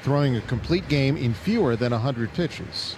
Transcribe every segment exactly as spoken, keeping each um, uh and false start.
throwing a complete game in fewer than one hundred pitches.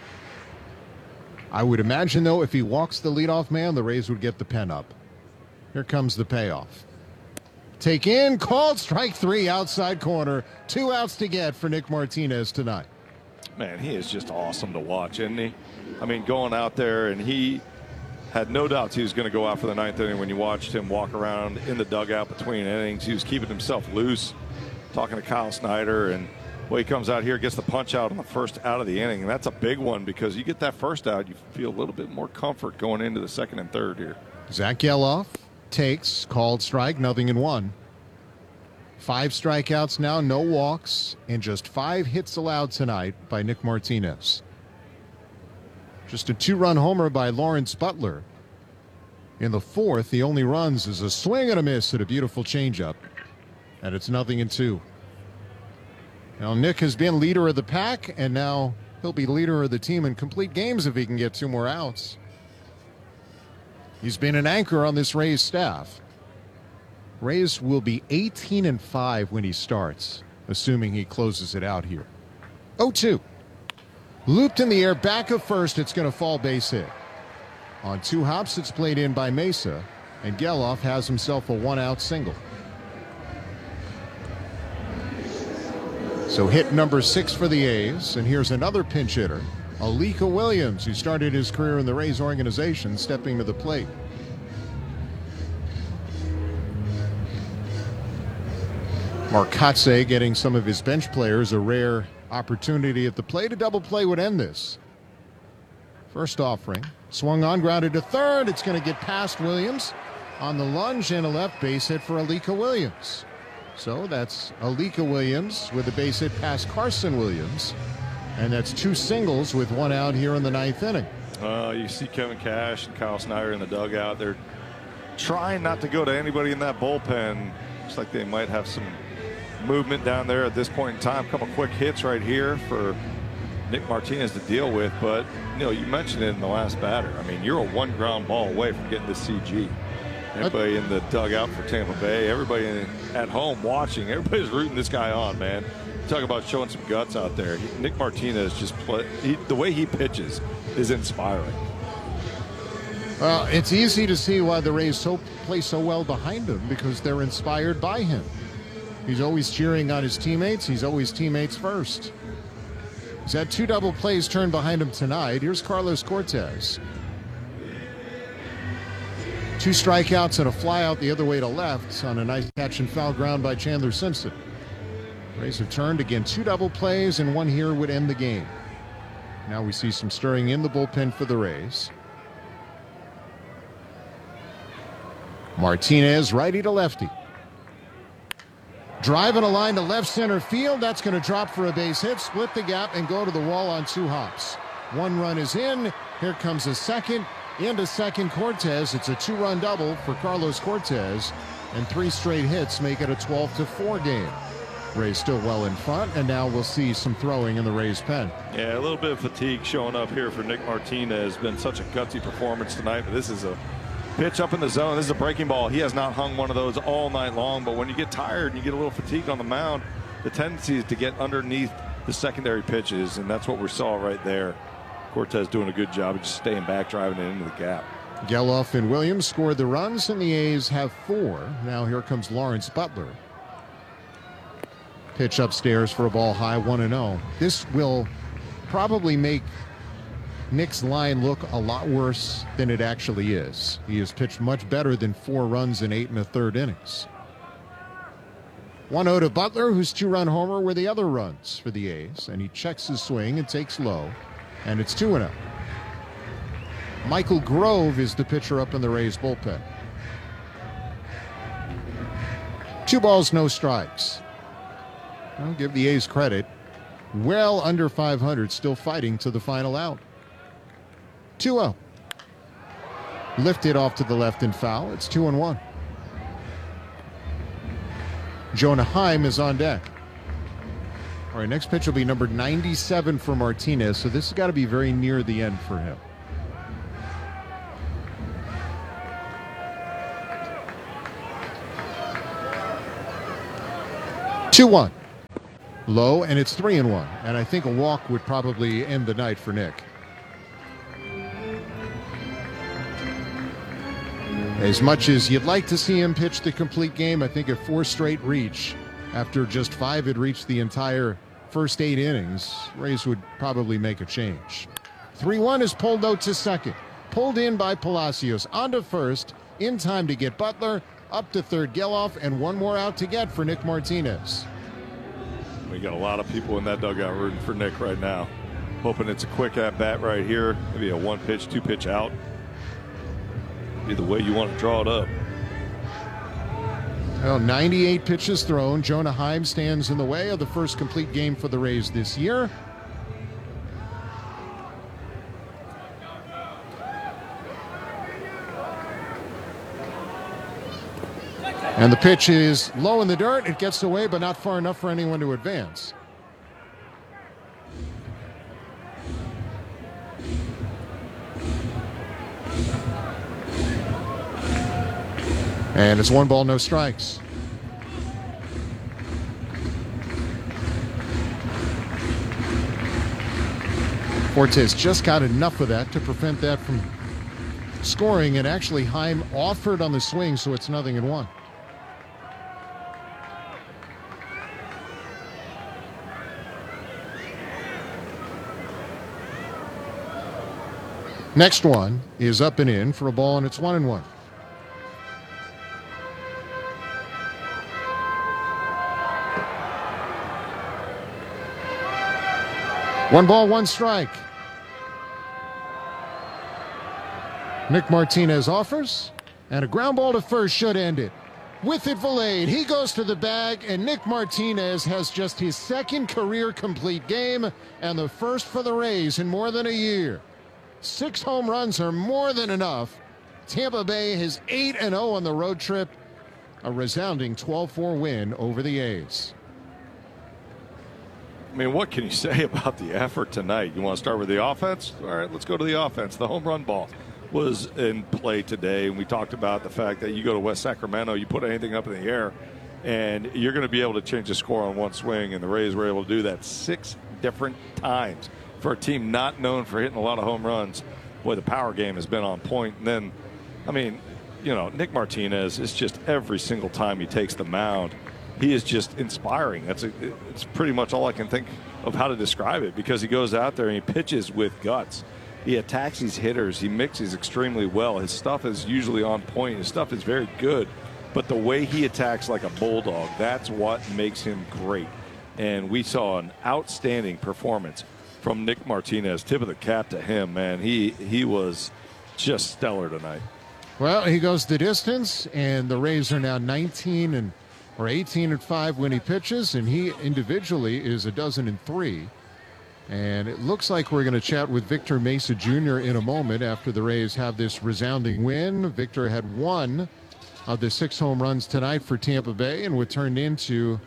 I would imagine, though, if he walks the leadoff man, the Rays would get the pen up. Here comes the payoff. Take in, called, strike three, outside corner. Two outs to get for Nick Martinez tonight. Man, he is just awesome to watch, isn't he? I mean, going out there, and he had no doubts he was going to go out for the ninth inning when you watched him walk around in the dugout between innings. He was keeping himself loose, talking to Kyle Snyder, and well, he comes out here, gets the punch out on the first out of the inning, and that's a big one because you get that first out, you feel a little bit more comfort going into the second and third here. Zach Gelof takes, called strike, nothing in one. Five strikeouts now, no walks, and just five hits allowed tonight by Nick Martinez. Just a two-run homer by Lawrence Butler. In the fourth, the only runs is a swing and a miss at a beautiful changeup, and it's nothing in two. Now, Nick has been leader of the pack, and now he'll be leader of the team in complete games if he can get two more outs. He's been an anchor on this Rays staff. Rays will be eighteen and five when he starts, assuming he closes it out here. oh two. Looped in the air, back of first, it's going to fall base hit. On two hops, it's played in by Mesa, and Gelof has himself a one-out single. So hit number six for the A's, and here's another pinch hitter, Alika Williams, who started his career in the Rays organization, stepping to the plate. Marcotte getting some of his bench players a rare opportunity at the plate. A double play would end this. First offering, swung on, grounded to third. It's going to get past Williams on the lunge, and a left base hit for Alika Williams. So that's Alika Williams with a base hit past Carson Williams. And that's two singles with one out here in the ninth inning. Uh, you see Kevin Cash and Kyle Snyder in the dugout. They're trying not to go to anybody in that bullpen. Looks like they might have some movement down there at this point in time. A couple quick hits right here for Nick Martinez to deal with. But, you know, you mentioned it in the last batter. I mean, you're a one ground ball away from getting the C G. Everybody in the dugout for Tampa Bay, everybody at home watching, everybody's rooting this guy on, man. Talk about showing some guts out there. He, Nick Martinez just play, he, the way he pitches is inspiring. Well, it's easy to see why the Rays so play so well behind him, because they're inspired by him. He's always cheering on his teammates. He's always teammates first. He's had two double plays turned behind him tonight. Here's Carlos Cortez. Two strikeouts and a fly out the other way to left on a nice catch and foul ground by Chandler Simpson. Rays have turned again. Two double plays and one here would end the game. Now we see some stirring in the bullpen for the Rays. Martinez, righty to lefty. Driving a line to left center field. That's going to drop for a base hit, split the gap, and go to the wall on two hops. One run is in. Here comes a second. Into second, Cortez. It's a two-run double for Carlos Cortez, and three straight hits make it a twelve to four game. Rays still well in front, and now we'll see some throwing in the Rays pen. Yeah, a little bit of fatigue showing up here for Nick Martinez. Been such a gutsy performance tonight, but this is a pitch up in the zone. This is a breaking ball. He has not hung one of those all night long, but when you get tired and you get a little fatigued on the mound, the tendency is to get underneath the secondary pitches, and that's what we saw right there. Cortez doing a good job of just staying back, driving it into the gap. Gelof and Williams scored the runs, and the A's have four. Now here comes Lawrence Butler. Pitch upstairs for a ball high, one and oh. This will probably make Nick's line look a lot worse than it actually is. He has pitched much better than four runs in eight and a third innings. one oh to Butler, whose two-run homer were the other runs for the A's, and he checks his swing and takes low, and it's two and oh. Michael Grove is the pitcher up in the Rays bullpen. Two balls, no strikes. I'll give the A's credit. Well under five hundred, still fighting to the final out. two oh. Lifted off to the left and foul. It's two and one. Jonah Heim is on deck. All right, next pitch will be number ninety-seven for Martinez, so this has got to be very near the end for him. two one. Low, and it's three and one. And I think a walk would probably end the night for Nick. As much as you'd like to see him pitch the complete game, I think a four straight reach after just five had reached the entire first eight innings, Rays would probably make a change. three one is pulled out to second. Pulled in by Palacios. On to first, in time to get Butler. Up to third, Geloff, and one more out to get for Nick Martinez. We got a lot of people in that dugout rooting for Nick right now. Hoping it's a quick at-bat right here. Maybe a one-pitch, two-pitch out. Be the way you want to draw it up. Well, ninety-eight pitches thrown. Jonah Heim stands in the way of the first complete game for the Rays this year. And the pitch is low in the dirt. It gets away, but not far enough for anyone to advance. And it's one ball, no strikes. Fortes just got enough of that to prevent that from scoring, and actually Heim offered on the swing, so it's nothing in one. Next one is up and in for a ball, and it's one and one. One ball, one strike. Nick Martinez offers, and a ground ball to first should end it. With it, Valade. He goes to the bag, and Nick Martinez has just his second career complete game and the first for the Rays in more than a year. Six home runs are more than enough. Tampa Bay is eight and oh on the road trip. A resounding twelve four win over the A's. I mean, what can you say about the effort tonight? You want to start with the offense? All right, let's go to the offense. The home run ball was in play today, and we talked about the fact that you go to West Sacramento, you put anything up in the air, and you're going to be able to change the score on one swing, and the Rays were able to do that six different times. For a team not known for hitting a lot of home runs, boy, the power game has been on point. And then, I mean, you know, Nick Martinez is just every single time he takes the mound, he is just inspiring. That's a, it's pretty much all I can think of how to describe it, because he goes out there and he pitches with guts. He attacks these hitters. He mixes extremely well. His stuff is usually on point. His stuff is very good. But the way he attacks like a bulldog, that's what makes him great. And we saw an outstanding performance from Nick Martinez. Tip of the cap to him, man. He he was just stellar tonight. Well, he goes the distance, and the Rays are now nineteen and or eighteen and five when he pitches, and he individually is a dozen and three. And it looks like we're going to chat with Victor Mesa Junior in a moment after the Rays have this resounding win. Victor had one of the six home runs tonight for Tampa Bay, and what turned into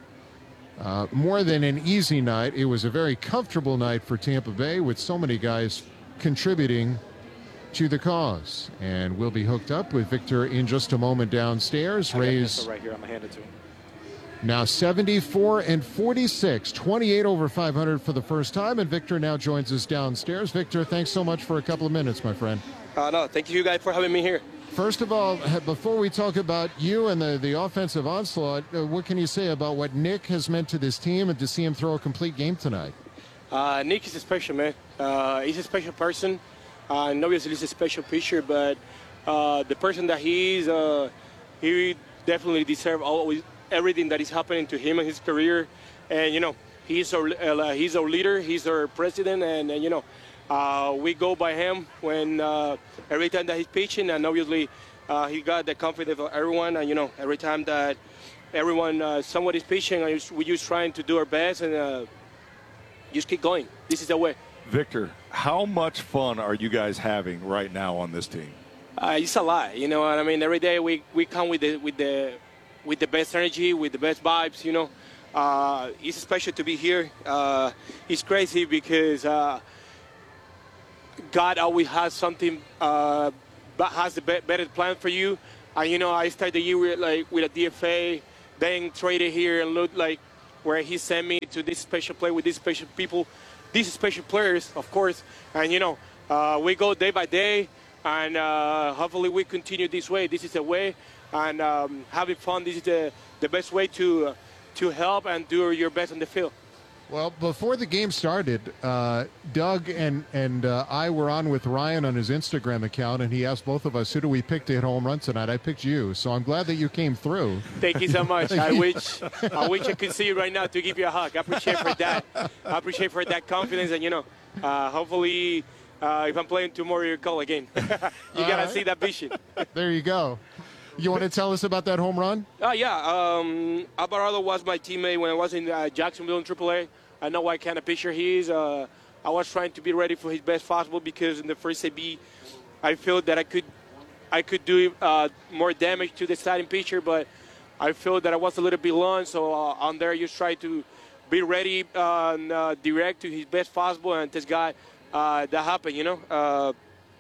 Uh, more than an easy night. It was a very comfortable night for Tampa Bay, with so many guys contributing to the cause. And we'll be hooked up with Victor in just a moment downstairs. Rays right here. I'm gonna hand it to him. Now seventy-four and forty-six, twenty-eight over five hundred for the first time, and Victor now joins us downstairs. Victor, thanks so much for a couple of minutes, my friend. Uh, no, thank you guys for having me here. First of all, before we talk about you and the, the offensive onslaught, uh, what can you say about what Nick has meant to this team and to see him throw a complete game tonight? Uh, Nick is a special man. Uh, he's a special person. Uh, and obviously he's a special pitcher, but uh, the person that he is, uh, he definitely deserves always everything that is happening to him in his career. And, you know, he's our, uh, he's our leader, he's our president, and, and you know, Uh, we go by him when uh, every time that he's pitching, and obviously uh, he got the confidence of everyone. And you know, every time that everyone, uh, someone is pitching, we just trying to do our best and uh, just keep going. This is the way. Victor, how much fun are you guys having right now on this team? Uh, it's a lot, you know what I mean. Every day we, we come with the with the with the best energy, with the best vibes. You know, uh, it's special to be here. Uh, it's crazy because. Uh, God always has something, uh, has a better plan for you. And, you know, I started the year with, like, with a D F A, then traded here and looked like where he sent me to this special play with these special people, these special players, of course. And, you know, uh, we go day by day, and uh, hopefully we continue this way. This is the way, and um, having fun, this is the, the best way to, uh, to help and do your best on the field. Well, before the game started, uh, Doug and, and uh, I were on with Ryan on his Instagram account, and he asked both of us, who do we pick to hit home run tonight? I picked you, so I'm glad that you came through. Thank you so much. I wish I wish I could see you right now to give you a hug. I appreciate for that. I appreciate for that confidence, and, you know, uh, hopefully uh, if I'm playing tomorrow, you call again. You got to right. see that vision. There you go. You want to tell us about that home run? Oh, uh, yeah. Um, Alvarado was my teammate when I was in uh, Jacksonville in triple A. I know what kind of pitcher he is. Uh, I was trying to be ready for his best possible because in the first A B, I feel that I could, I could do uh, more damage to the starting pitcher, but I feel that I was a little bit long. So uh, on there, you try to be ready uh, and uh, direct to his best possible. And this guy, uh, that happened. You know, uh,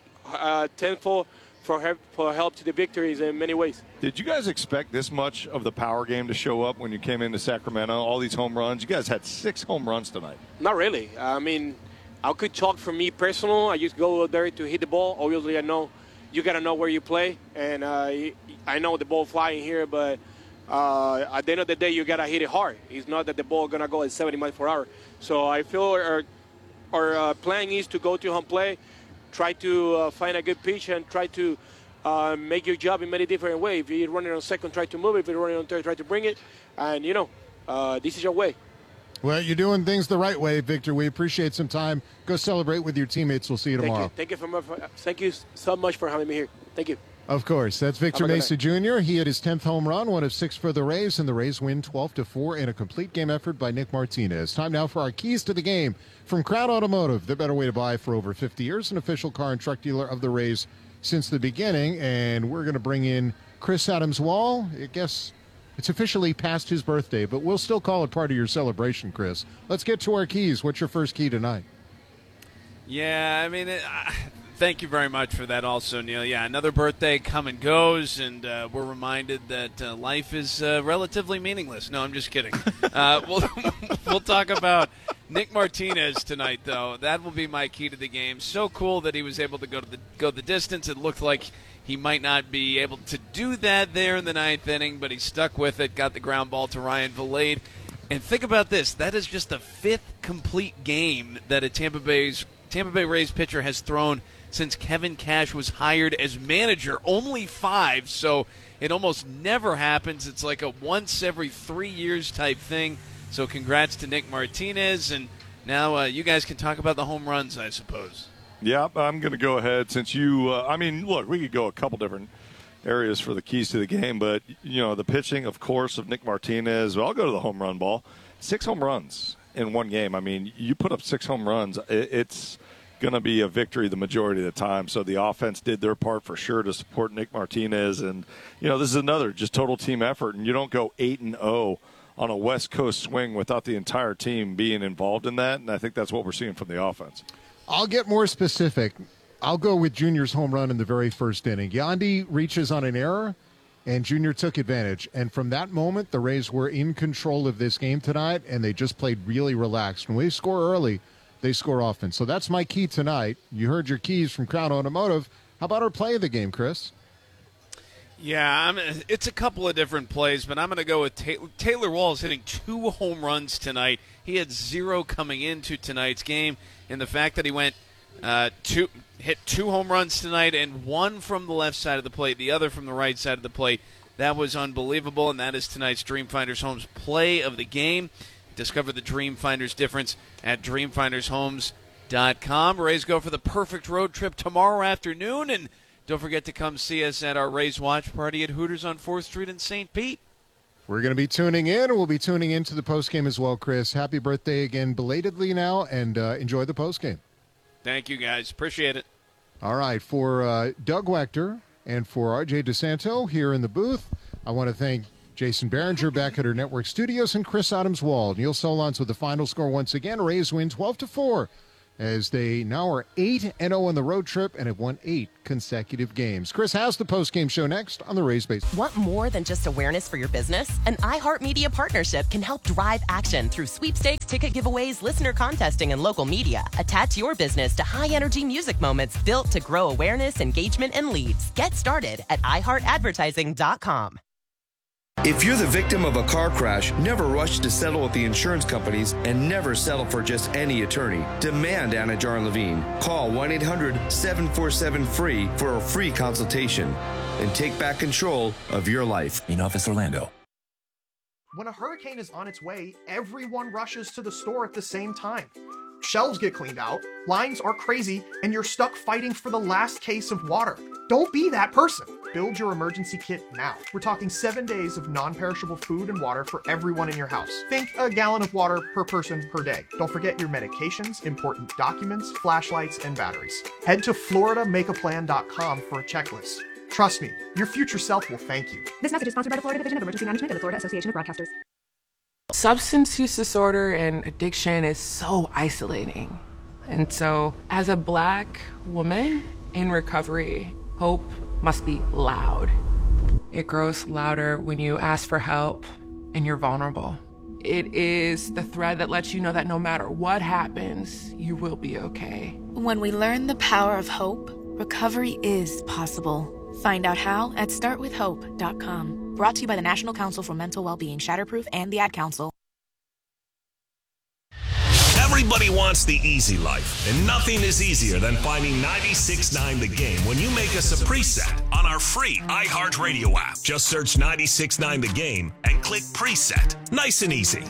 uh, tenfold for help, for help to the victories in many ways. Did you guys expect this much of the power game to show up when you came into Sacramento? All these home runs. You guys had six home runs tonight. Not really. I mean, I could talk for me personal. I just go there to hit the ball. Obviously, I know you got to know where you play, and uh, I know the ball flying here, but uh, at the end of the day, you got to hit it hard. It's not that the ball going to go at seventy miles per hour. So I feel our, our uh, plan is to go to home play, try to uh, find a good pitch, and try to uh, make your job in many different ways. If you're running on second, try to move it. If you're running on third, try to bring it. And, you know, uh, this is your way. Well, you're doing things the right way, Victor. We appreciate some time. Go celebrate with your teammates. We'll see you tomorrow. Thank you. Thank you, for, thank you so much for having me here. Thank you. Of course. That's Victor Mesa Junior He hit his tenth home run, one of six for the Rays, and the Rays win twelve to four in a complete game effort by Nick Martinez. Time now for our keys to the game from Crown Automotive, the better way to buy for over fifty years, an official car and truck dealer of the Rays since the beginning. And we're going to bring in Chris Adams-Wall. I guess it's officially past his birthday, but we'll still call it part of your celebration, Chris. Let's get to our keys. What's your first key tonight? Yeah, I mean, it, uh, thank you very much for that also, Neil. Yeah, another birthday come and goes, and uh, we're reminded that uh, life is uh, relatively meaningless. No, I'm just kidding. Uh, we'll, we'll talk about Nick Martinez tonight, though. That will be my key to the game. So cool that he was able to go to the go the distance. It looked like he might not be able to do that there in the ninth inning, but he stuck with it, got the ground ball to Ryan Vilade. And think about this. That is just the fifth complete game that a Tampa Bay's Tampa Bay Rays pitcher has thrown since Kevin Cash was hired as manager. Only five, so it almost never happens. It's like a once every three years type thing. So congrats to Nick Martinez. And now uh, you guys can talk about the home runs, I suppose. Yeah, I'm going to go ahead since you uh, – I mean, look, we could go a couple different areas for the keys to the game, but, you know, the pitching, of course, of Nick Martinez. I'll go to the home run ball. Six home runs in one game. I mean, you put up six home runs, it's going to be a victory the majority of the time. So the offense did their part for sure to support Nick Martinez. And, you know, this is another just total team effort, and you don't go eight and oh on a West Coast swing without the entire team being involved in that, and I think that's what we're seeing from the offense. I'll get more specific. I'll go with Junior's home run in the very first inning. Yandy reaches on an error, and Junior took advantage. And from that moment, the Rays were in control of this game tonight, and they just played really relaxed. When we score early, they score often. So that's my key tonight. You heard your keys from Crown Automotive. How about our play of the game, Chris? Yeah, I'm, it's a couple of different plays, but I'm going to go with Taylor, Taylor Walls hitting two home runs tonight. He had zero coming into tonight's game, and the fact that he went uh, two, hit two home runs tonight and one from the left side of the plate, the other from the right side of the plate, that was unbelievable, and that is tonight's Dreamfinders Homes play of the game. Discover the Dreamfinders difference at dream finders homes dot com. Rays go for the perfect road trip tomorrow afternoon, and don't forget to come see us at our Rays watch party at Hooters on fourth Street in Saint Pete. We're going to be tuning in, and we'll be tuning into the postgame as well, Chris. Happy birthday again belatedly now, and uh, enjoy the postgame. Thank you, guys. Appreciate it. All right, for uh, Doug Wechter and for R J DeSanto here in the booth, I want to thank Jason Behringer back at our network studios and Chris Adams-Wall. Neil Solondz with the final score once again. Rays win twelve to four as they now are eight and oh on the road trip and have won eight consecutive games. Chris has the post-game show next on the Rays Base. Want more than just awareness for your business? An iHeartMedia partnership can help drive action through sweepstakes, ticket giveaways, listener contesting, and local media. Attach your business to high-energy music moments built to grow awareness, engagement, and leads. Get started at i heart advertising dot com. If you're the victim of a car crash, never rush to settle with the insurance companies and never settle for just any attorney. Demand Anajar and Levine. Call one eight hundred seven four seven free for a free consultation and take back control of your life. In Office Orlando. When a hurricane is on its way, everyone rushes to the store at the same time. Shelves get cleaned out, lines are crazy, and you're stuck fighting for the last case of water. Don't be that person. Build your emergency kit now. We're talking seven days of non-perishable food and water for everyone in your house. Think a gallon of water per person per day. Don't forget your medications, important documents, flashlights, and batteries. Head to florida make a plan dot com for a checklist. Trust me, your future self will thank you. This message is sponsored by the Florida Division of Emergency Management and the Florida Association of Broadcasters. Substance use disorder and addiction is so isolating. And so, as a Black woman in recovery, hope must be loud. It grows louder when you ask for help and you're vulnerable. It is the thread that lets you know that no matter what happens, you will be okay. When we learn the power of hope, recovery is possible. Find out how at start with hope dot com. Brought to you by the National Council for Mental Wellbeing, Shatterproof, and the Ad Council. Everybody wants the easy life, and nothing is easier than finding ninety-six point nine The Game when you make us a preset on our free iHeartRadio app. Just search ninety-six point nine The Game and click preset. Nice and easy.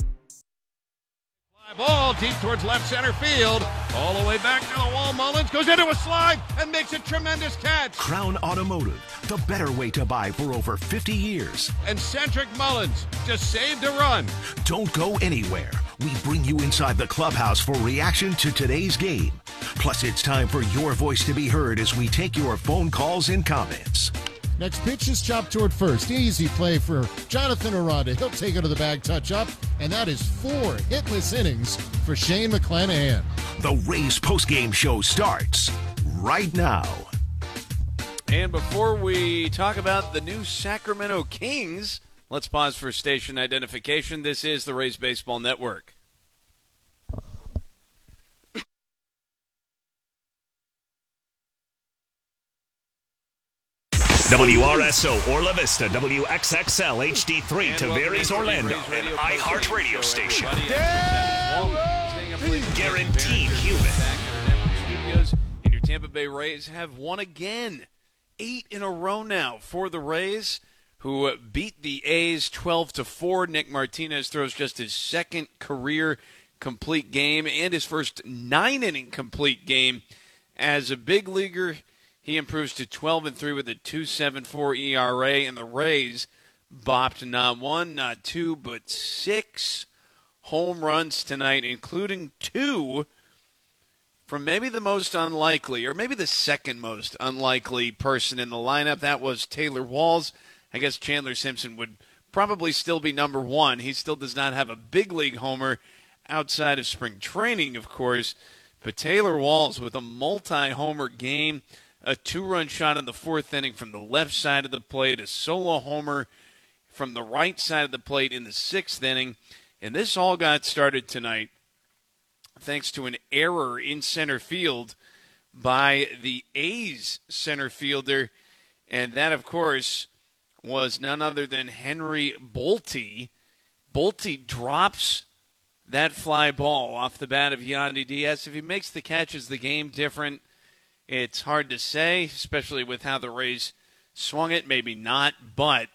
Ball deep towards left center field. All the way back to the wall. Mullins goes into a slide and makes a tremendous catch. Crown Automotive, the better way to buy for over fifty years. And Cedric Mullins just saved a run. Don't go anywhere. We bring you inside the clubhouse for reaction to today's game. Plus, it's time for your voice to be heard as we take your phone calls and comments. Next pitch is chopped toward first. Easy play for Jonathan Aranda. He'll take it to the bag, touch up, and that is four hitless innings for Shane McClanahan. The Rays postgame show starts right now. And before we talk about the new Sacramento Kings, let's pause for station identification. This is the Rays Baseball Network. W R S O Orla Vista, W X X L H D three, Tavares Orlando, an iHeart radio station. Guaranteed human. And your Tampa Bay Rays have won again. Eight in a row now for the Rays, who beat the A's twelve to four. Nick Martinez throws just his second career complete game and his first nine-inning complete game as a big leaguer. He improves to twelve and three with a two point seven four E R A, and the Rays bopped not one, not two, but six home runs tonight, including two from maybe the most unlikely, or maybe the second most unlikely person in the lineup. That was Taylor Walls. I guess Chandler Simpson would probably still be number one. He still does not have a big league homer outside of spring training, of course, but Taylor Walls with a multi-homer game. A two-run shot in the fourth inning from the left side of the plate, a solo homer from the right side of the plate in the sixth inning. And this all got started tonight thanks to an error in center field by the A's center fielder. And that, of course, was none other than Henry Bolte. Bolte drops that fly ball off the bat of Yandy Diaz. If he makes the catch, is the game different? It's hard to say, especially with how the Rays swung it. Maybe not, but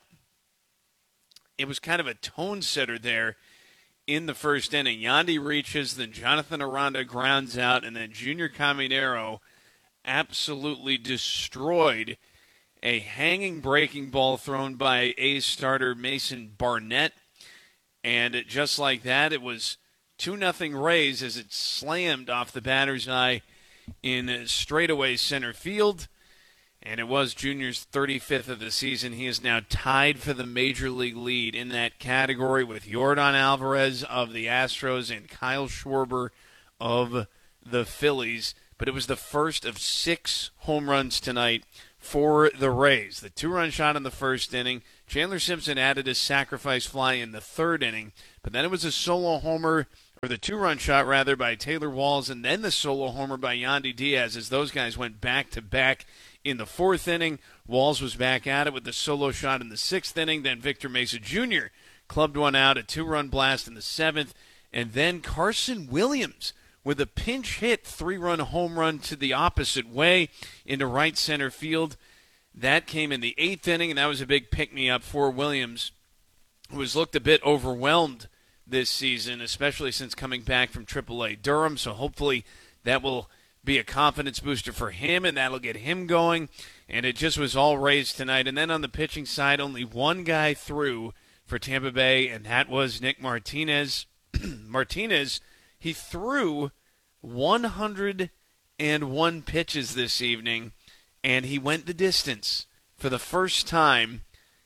it was kind of a tone setter there in the first inning. Yandy reaches, then Jonathan Aranda grounds out, and then Junior Caminero absolutely destroyed a hanging breaking ball thrown by A's starter Mason Barnett. And just like that, it was two nothing Rays as it slammed off the batter's eye in straightaway center field, and it was Junior's thirty-fifth of the season. He is now tied for the major league lead in that category with Yordan Alvarez of the Astros and Kyle Schwarber of the Phillies. But it was the first of six home runs tonight for the Rays. The two-run shot in the first inning. Chandler Simpson added a sacrifice fly in the third inning. But then it was a solo homer, or the two-run shot, rather, by Taylor Walls, and then the solo homer by Yandy Diaz as those guys went back-to-back in the fourth inning. Walls was back at it with the solo shot in the sixth inning. Then Victor Mesa Junior clubbed one out, a two-run blast in the seventh. And then Carson Williams with a pinch hit three-run home run to the opposite way into right center field. That came in the eighth inning, and that was a big pick-me-up for Williams, who has looked a bit overwhelmed this season, especially since coming back from triple A Durham. So hopefully that will be a confidence booster for him, and that'll get him going. And it just was all Rays tonight. And then on the pitching side, only one guy threw for Tampa Bay, and that was Nick Martinez. Martinez, he threw one hundred one pitches this evening, and he went the distance for the first time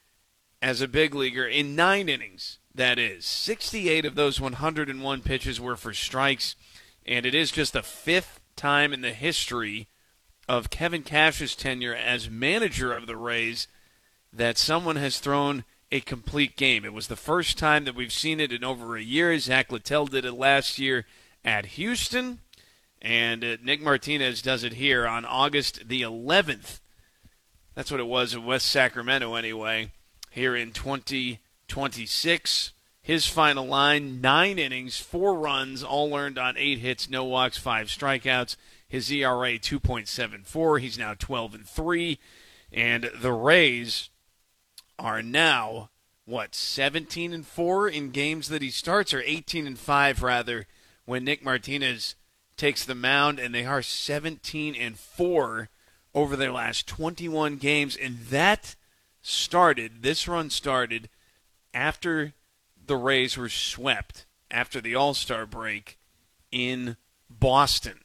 as a big leaguer in nine innings, that is. sixty-eight of those one hundred one pitches were for strikes, and it is just the fifth time in the history of Kevin Cash's tenure as manager of the Rays that someone has thrown a complete game. It was the first time that we've seen it in over a year. Zach Littell did it last year at Houston, and uh, Nick Martinez does it here on August the eleventh. That's what it was in West Sacramento anyway, here in twenty twenty-six. His final line, nine innings, four runs, all earned on eight hits, no walks, five strikeouts. His E R A two point seven four. He's now twelve and three, and the Rays are now, what, seventeen and four in games that he starts, or eighteen and five rather, when Nick Martinez takes the mound, and they are seventeen and four over their last twenty-one games, and that started, this run started after the Rays were swept after the All-Star break in Boston.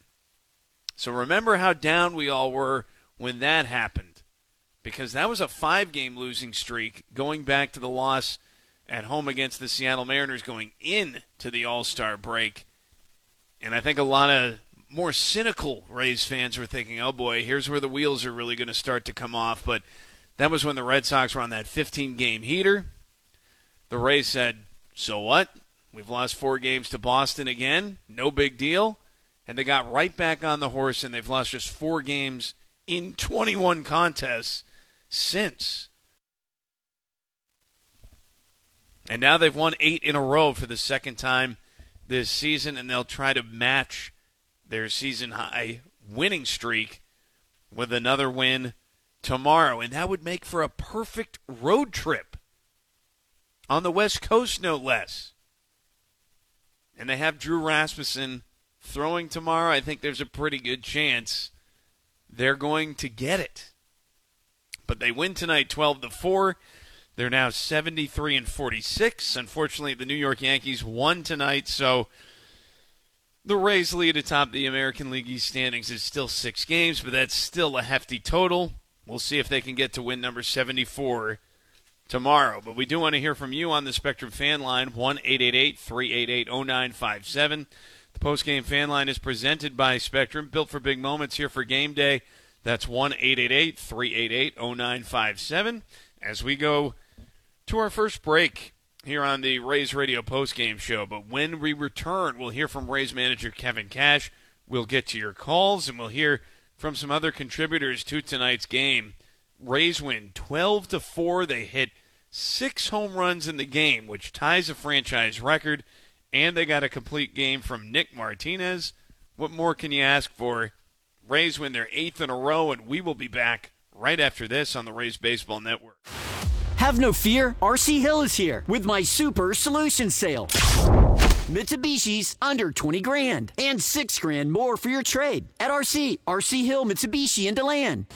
So remember how down we all were when that happened, because that was a five-game losing streak going back to the loss at home against the Seattle Mariners going into the All-Star break. And I think a lot of more cynical Rays fans were thinking, oh boy, here's where the wheels are really going to start to come off. But that was when the Red Sox were on that fifteen-game heater. The Rays said, so what? We've lost four games to Boston again. No big deal. And they got right back on the horse, and they've lost just four games in twenty-one contests since. And now they've won eight in a row for the second time this season, and they'll try to match their season-high winning streak with another win tomorrow. And that would make for a perfect road trip on the West Coast, no less. And they have Drew Rasmussen throwing tomorrow. I think there's a pretty good chance they're going to get it. But they win tonight twelve to four. They're now seventy-three and forty-six. Unfortunately, the New York Yankees won tonight, so the Rays lead atop the American League East standings is still six games, but that's still a hefty total. We'll see if they can get to win number seventy-four tomorrow. But we do want to hear from you on the Spectrum fan line, one eight eight eight, three eight eight, zero nine five seven. The postgame fan line is presented by Spectrum, built for big moments, here for game day. That's one eight eight eight, three eight eight, zero nine five seven. As we go to our first break here on the Rays Radio postgame show. But when we return, we'll hear from Rays manager Kevin Cash. We'll get to your calls, and we'll hear from some other contributors to tonight's game. Rays win twelve to four. They hit six home runs in the game, which ties a franchise record, and they got a complete game from Nick Martinez. What more can you ask for? Rays win their eighth in a row, and we will be back right after this on the Rays Baseball Network. Have no fear, R C Hill is here with my super solution sale. Mitsubishi's under twenty grand and six grand more for your trade at R C, R C Hill, Mitsubishi, and DeLand.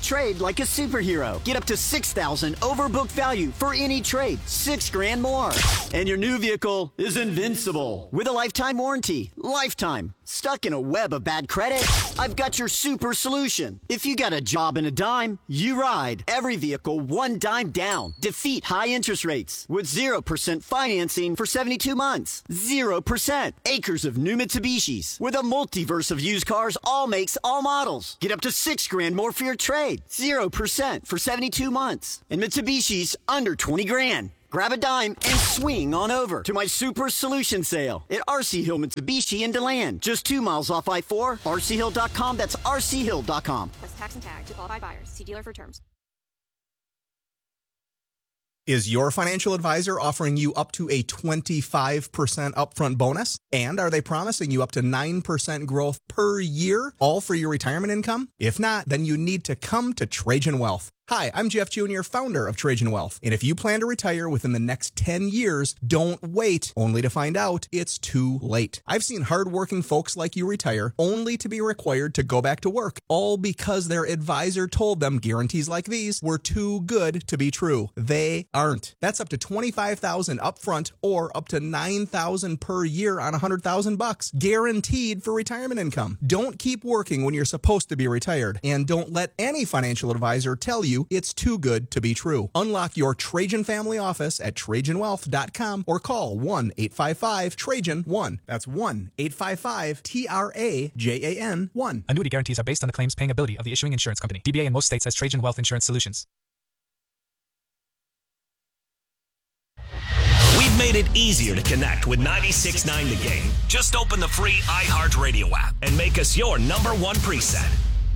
trade like a superhero. Get up to six thousand dollars overbooked value for any trade. Six grand more. And your new vehicle is invincible with a lifetime warranty. Lifetime. Stuck in a web of bad credit? I've got your super solution. If you got a job and a dime, you ride. Every vehicle one dime down. Defeat high interest rates with zero percent financing for seventy-two months. zero percent. Acres of new Mitsubishis with a multiverse of used cars, all makes, all models. Get up to six grand more for your trade. zero percent for seventy-two months. And Mitsubishi's under twenty grand. Grab a dime and swing on over to my Super Solution Sale at R C Hill Mitsubishi in DeLand. Just two miles off I four, R C hill dot com. That's R C hill dot com. Plus tax and tag to qualified buyers. See dealer for terms. Is your financial advisor offering you up to a twenty-five percent upfront bonus? And are they promising you up to nine percent growth per year, all for your retirement income? If not, then you need to come to Trajan Wealth. Hi, I'm Jeff Junior, founder of Trajan Wealth. And if you plan to retire within the next ten years, don't wait, only to find out it's too late. I've seen hardworking folks like you retire only to be required to go back to work, all because their advisor told them guarantees like these were too good to be true. They aren't. That's up to twenty-five thousand dollars upfront or up to nine thousand dollars per year on one hundred thousand bucks, guaranteed for retirement income. Don't keep working when you're supposed to be retired, and don't let any financial advisor tell you it's too good to be true. Unlock your Trajan family office at Trajan Wealth dot com or call one eight five five Trajan one. That's one eight five five T R A J A N one. Annuity guarantees are based on the claims paying ability of the issuing insurance company. D B A in most states has Trajan Wealth Insurance Solutions. We've made it easier to connect with ninety-six point nine The Game. Just open the free iHeartRadio app and make us your number one preset.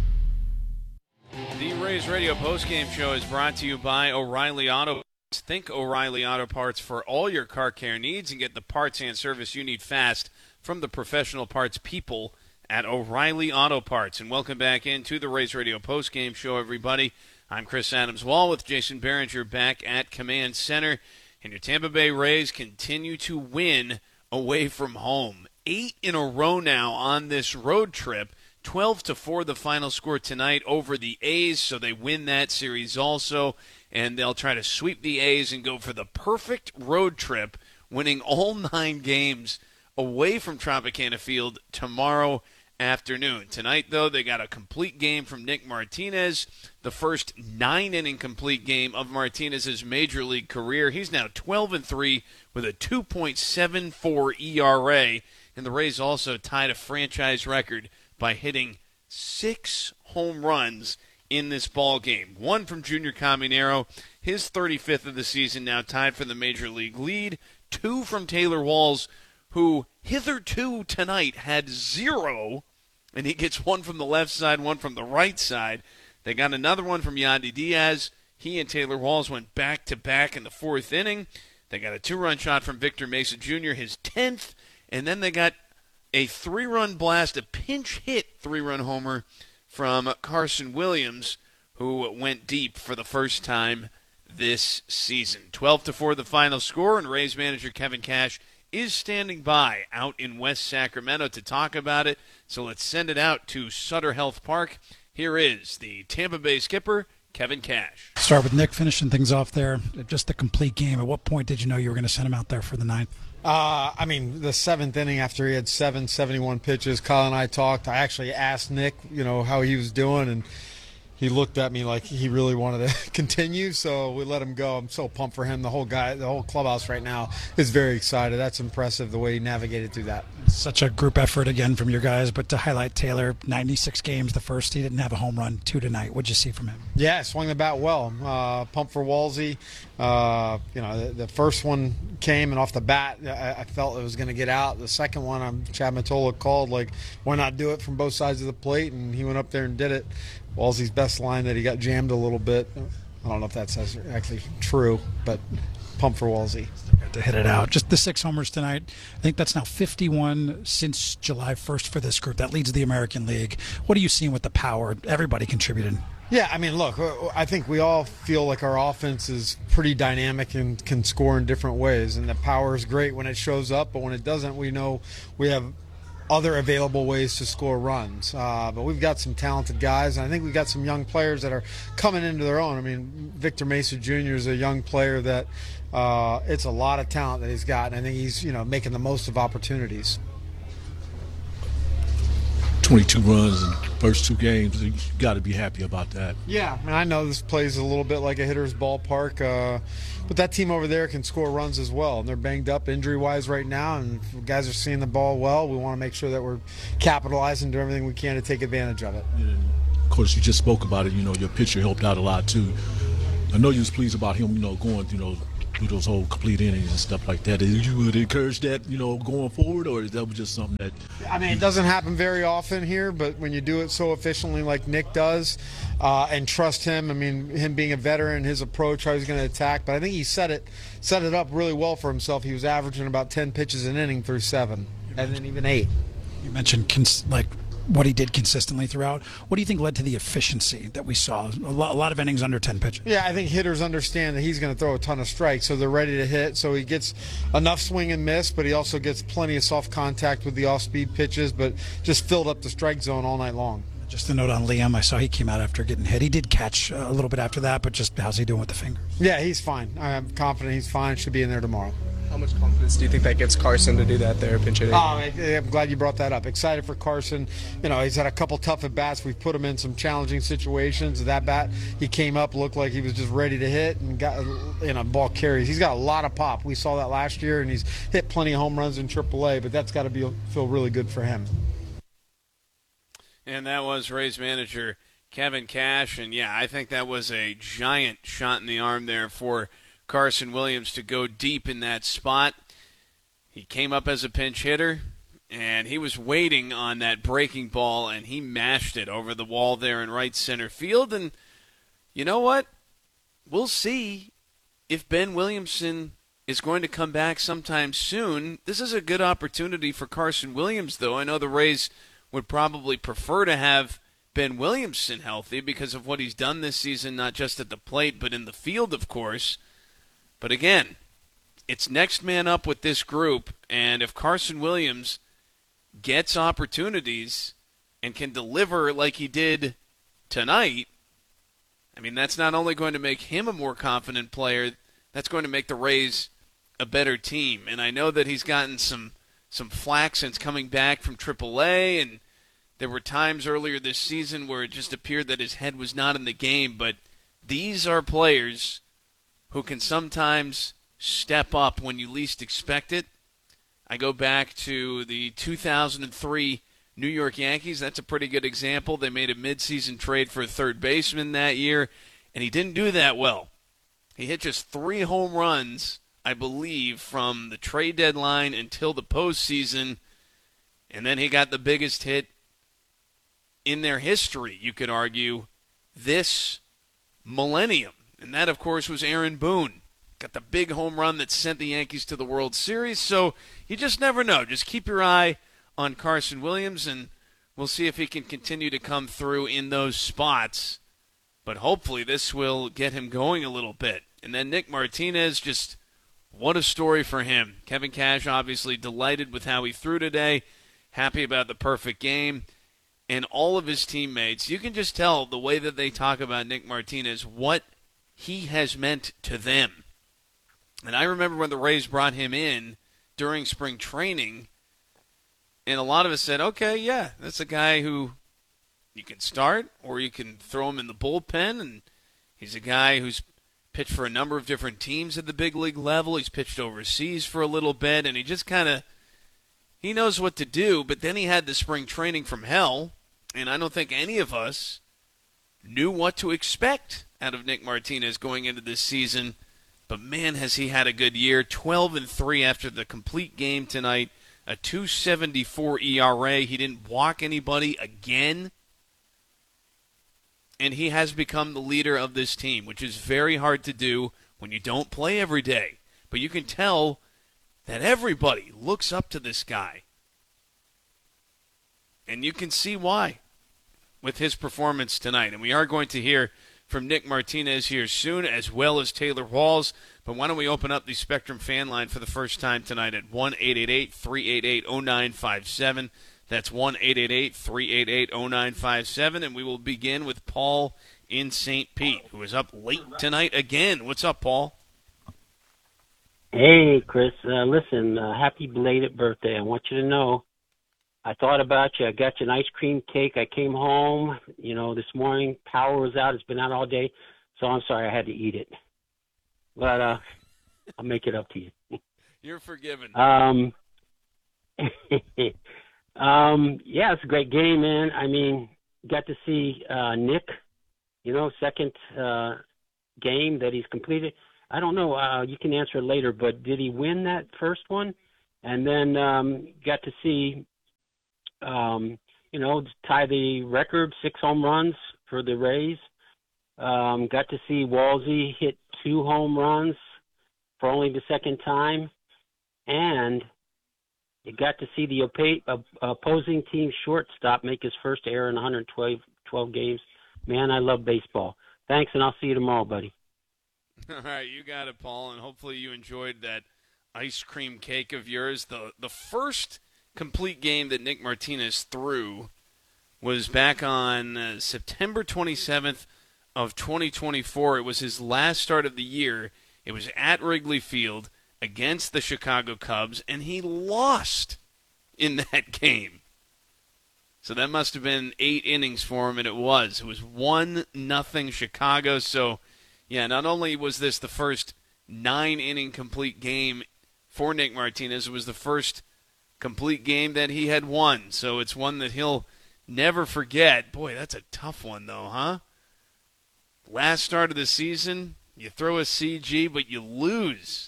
The Rays Radio postgame show is brought to you by O'Reilly Auto Parts. Think O'Reilly Auto Parts for all your car care needs and get the parts and service you need fast from the professional parts people at O'Reilly Auto Parts. And welcome back into the Rays Radio postgame show, everybody. I'm Chris Adams-Wall with Jason Behringer back at Command Center. And your Tampa Bay Rays continue to win away from home. Eight in a row now on this road trip. twelve to four the final score tonight over the A's, so they win that series also, and they'll try to sweep the A's and go for the perfect road trip, winning all nine games away from Tropicana Field tomorrow afternoon. Tonight, though, they got a complete game from Nick Martinez, the first nine-inning complete game of Martinez's major league career. He's now twelve and three with a two point seven four E R A, and the Rays also tied a franchise record by hitting six home runs in this ball game. One from Junior Caminero, his thirty-fifth of the season, now tied for the major league lead. Two from Taylor Walls, who hitherto tonight had zero, and he gets one from the left side, one from the right side. They got another one from Yandy Diaz. He and Taylor Walls went back-to-back in the fourth inning. They got a two-run shot from Victor Mesa Junior, his tenth, and then they got a three-run blast, a pinch-hit three-run homer from Carson Williams, who went deep for the first time this season. twelve to four the final score, and Rays manager Kevin Cash is standing by out in West Sacramento to talk about it. So let's send it out to Sutter Health Park. Here is the Tampa Bay skipper, Kevin Cash. Start with Nick finishing things off there. Just a complete game. At what point did you know you were going to send him out there for the ninth? Uh, I mean, the seventh inning after he had seven seventy-one pitches, Kyle and I talked. I actually asked Nick, you know, how he was doing, and he looked at me like he really wanted to continue, so we let him go. I'm so pumped for him. The whole guy, the whole clubhouse right now is very excited. That's impressive the way he navigated through that. Such a group effort again from your guys, but to highlight Taylor, ninety-six games, the first, he didn't have a home run, two tonight. What'd you see from him? Yeah, swung the bat well. Uh, pumped for Walsey. Uh, you know, the, the first one came, and off the bat, I, I felt it was going to get out. The second one, um, Chad Mottola called, like, why not do it from both sides of the plate? And he went up there and did it. Walsey's best line that he got jammed a little bit. I don't know if that's actually true, but pump for Walsey. To hit it out. Just the six homers tonight. I think that's now fifty-one since July first for this group. That leads the American League. What are you seeing with the power? Everybody contributed. Yeah, I mean, look, I think we all feel like our offense is pretty dynamic and can score in different ways, and the power is great when it shows up, but when it doesn't, we know we have other available ways to score runs. Uh, but we've got some talented guys, and I think we've got some young players that are coming into their own. I mean, Victor Mesa Junior is a young player that uh, it's a lot of talent that he's got, and I think he's, you know, making the most of opportunities. twenty-two runs in the first two games. You got to be happy about that. Yeah, I mean, I know this plays a little bit like a hitter's ballpark, uh, but that team over there can score runs as well. And they're banged up injury-wise right now, and guys are seeing the ball well. We want to make sure that we're capitalizing, doing everything we can to take advantage of it. And of course, you just spoke about it. You know, your pitcher helped out a lot too. I know you was pleased about him, you know, going, you know, through those whole complete innings and stuff like that. Did you would encourage that, you know, going forward, or is that just something that? I mean, it doesn't happen very often here, but when you do it so efficiently like Nick does, uh, and trust him, I mean, him being a veteran, his approach, how he's going to attack, but I think he set it set it up really well for himself. He was averaging about ten pitches an inning through seven, and then even eight. You mentioned cons- like what he did consistently throughout. What do you think led to the efficiency that we saw? A lot, a lot of innings under ten pitches. Yeah, I think hitters understand that he's going to throw a ton of strikes, so they're ready to hit. So he gets enough swing and miss, but he also gets plenty of soft contact with the off-speed pitches, but just filled up the strike zone all night long. Just a note on Liam. I saw he came out after getting hit. He did catch a little bit after that, but just how's he doing with the fingers? Yeah, he's fine. I'm confident he's fine. Should be in there tomorrow. How much confidence do you think that gives Carson to do that there, pinch hitting? Oh, I'm glad you brought that up. Excited for Carson. You know, he's had a couple tough at bats. We've put him in some challenging situations. That bat, he came up, looked like he was just ready to hit, and got, you know, ball carries. He's got a lot of pop. We saw that last year, and he's hit plenty of home runs in triple A, but that's got to be feel really good for him. And that was Rays manager Kevin Cash, and yeah, I think that was a giant shot in the arm there for Carson Williams to go deep in that spot. He came up as a pinch hitter, and he was waiting on that breaking ball, and he mashed it over the wall there in right center field. And you know what? We'll see if Ben Williamson is going to come back sometime soon. This is a good opportunity for Carson Williams, though. I know the Rays would probably prefer to have Ben Williamson healthy because of what he's done this season, not just at the plate, but in the field, of course. But again, it's next man up with this group, and if Carson Williams gets opportunities and can deliver like he did tonight, I mean, that's not only going to make him a more confident player, that's going to make the Rays a better team. And I know that he's gotten some some flack since coming back from triple A, and there were times earlier this season where it just appeared that his head was not in the game, but these are players who can sometimes step up when you least expect it. I go back to the two thousand three New York Yankees. That's a pretty good example. They made a midseason trade for a third baseman that year, and he didn't do that well. He hit just three home runs, I believe, from the trade deadline until the postseason, and then he got the biggest hit in their history, you could argue, this millennium. And that, of course, was Aaron Boone. Got the big home run that sent the Yankees to the World Series. So you just never know. Just keep your eye on Carson Williams, and we'll see if he can continue to come through in those spots. But hopefully this will get him going a little bit. And then Nick Martinez, just what a story for him. Kevin Cash obviously delighted with how he threw today, happy about the perfect game. And all of his teammates, you can just tell the way that they talk about Nick Martinez, what he has meant to them. And I remember when the Rays brought him in during spring training, and a lot of us said, okay, yeah, that's a guy who you can start or you can throw him in the bullpen, and he's a guy who's pitched for a number of different teams at the big league level. He's pitched overseas for a little bit, and he just kind of, he knows what to do. But then he had the spring training from hell, and I don't think any of us knew what to expect out of Nick Martinez going into this season. But man, has he had a good year. twelve and three after the complete game tonight, a two seventy-four E R A. He didn't walk anybody again. And he has become the leader of this team, which is very hard to do when you don't play every day. But you can tell that everybody looks up to this guy. And you can see why with his performance tonight. And we are going to hear from Nick Martinez here soon, as well as Taylor Walls. But why don't we open up the Spectrum fan line for the first time tonight at one eight eight eight, three eight eight, oh nine five seven. That's one eight eight eight, three eight eight, zero nine five seven. And we will begin with Paul in Saint Pete, who is up late tonight again. What's up, Paul? Hey, Chris. Uh, listen, uh, happy belated birthday. I want you to know I thought about you. I got you an ice cream cake. I came home, you know, this morning. Power was out. It's been out all day. So I'm sorry I had to eat it. But uh, I'll make it up to you. You're forgiven. Um, um, yeah, it's a great game, man. I mean, got to see uh, Nick, you know, second uh, game that he's completed. I don't know. Uh, you can answer it later, but did he win that first one? And then um, got to see, um, you know, tie the record, six home runs for the Rays. Um, got to see Walsey hit two home runs for only the second time. And you got to see the opa- uh, opposing team shortstop make his first error in one hundred twelve games. Man, I love baseball. Thanks, and I'll see you tomorrow, buddy. All right, you got it, Paul, and hopefully you enjoyed that ice cream cake of yours. The the first complete game that Nick Martinez threw was back on uh, September twenty-seventh of twenty twenty-four. It was his last start of the year. It was at Wrigley Field against the Chicago Cubs, and he lost in that game. So that must have been eight innings for him, and it was. It was one nothing Chicago, so... Yeah, not only was this the first nine-inning complete game for Nick Martinez, it was the first complete game that he had won. So it's one that he'll never forget. Boy, that's a tough one, though, huh? Last start of the season, you throw a C G, but you lose.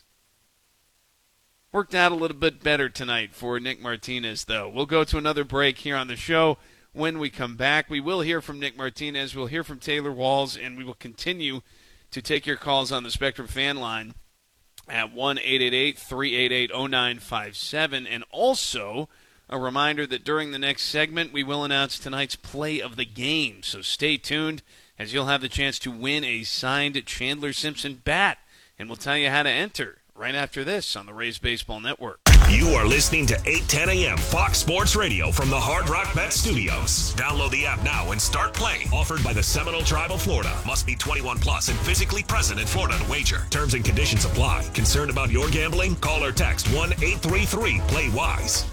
Worked out a little bit better tonight for Nick Martinez, though. We'll go to another break here on the show. When we come back, we will hear from Nick Martinez, we'll hear from Taylor Walls, and we will continue to take your calls on the Spectrum fan line at one eight eight eight, three eight eight, zero nine five seven. And also a reminder that during the next segment, we will announce tonight's play of the game. So stay tuned, as you'll have the chance to win a signed Chandler Simpson bat. And we'll tell you how to enter right after this on the Rays Baseball Network. You are listening to eight ten a.m. Fox Sports Radio from the Hard Rock Bet Studios. Download the app now and start playing. Offered by the Seminole Tribe of Florida. Must be twenty-one plus and physically present in Florida to wager. Terms and conditions apply. Concerned about your gambling? Call or text one eight three three play wise.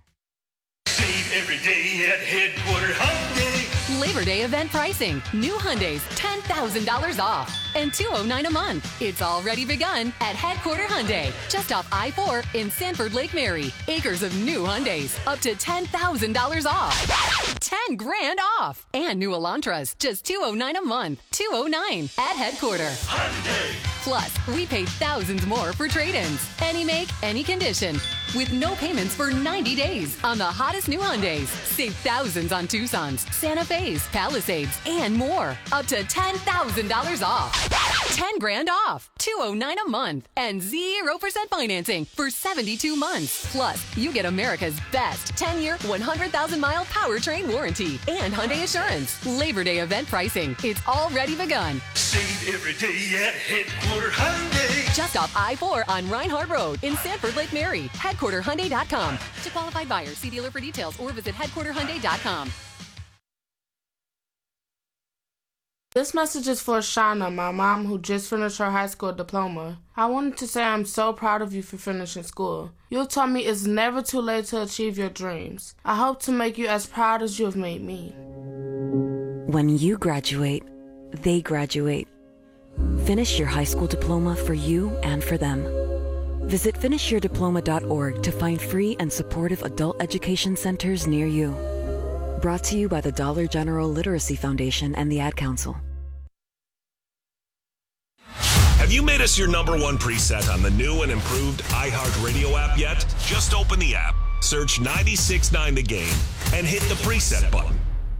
Save every day at Headquarter Hyundai. Labor Day event pricing. New Hyundais, ten thousand dollars off. And two hundred nine dollars a month. It's already begun at Headquarter Hyundai. Just off I four in Sanford Lake Mary. Acres of new Hyundais. Up to ten thousand dollars off. ten grand off. And new Elantras. Just two hundred nine dollars a month. two hundred nine dollars at Headquarter. Hyundai. Plus, we pay thousands more for trade-ins. Any make, any condition. With no payments for ninety days on the hottest new Hyundais. Save thousands on Tucsons, Santa Fe's, Palisades, and more. Up to ten thousand dollars off. ten grand off. two hundred nine dollars a month. And zero percent financing for seventy-two months. Plus, you get America's best ten-year, one hundred thousand mile powertrain warranty and Hyundai Assurance. Labor Day event pricing. It's already begun. Save every day at Headquarter Hyundai. Just off I four on Reinhardt Road in Sanford Lake Mary. Headquarter Hyundai dot com. To qualified buyers, see dealer for details or visit Headquarter Hyundai dot com. This message is for Shauna, my mom, who just finished her high school diploma. I wanted to say I'm so proud of you for finishing school. You taught me it's never too late to achieve your dreams. I hope to make you as proud as you have made me. When you graduate, they graduate. Finish your high school diploma for you and for them. Visit finish your diploma dot org to find free and supportive adult education centers near you. Brought to you by the Dollar General Literacy Foundation and the Ad Council. Have you made us your number one preset on the new and improved iHeartRadio app yet? Just open the app, search ninety-six point nine The Game, and hit the preset button.